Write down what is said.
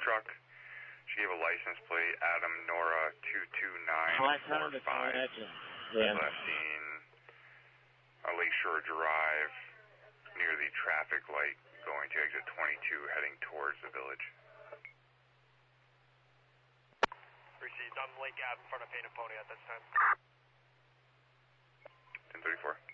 truck. She gave a license plate, Adam Nora 22945. Yeah. Last seen on Lakeshore Drive near the traffic light going to exit 22 heading towards the village. Received on Lake Ave in front of Painted Pony at this time. 1034.